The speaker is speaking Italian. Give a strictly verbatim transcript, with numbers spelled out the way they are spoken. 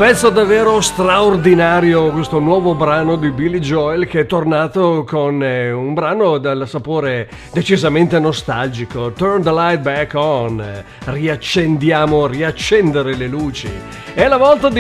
Pezzo davvero straordinario, questo nuovo brano di Billy Joel, che è tornato con eh, un brano dal sapore decisamente nostalgico. Turn the light back on, riaccendiamo, riaccendere le luci. È la volta di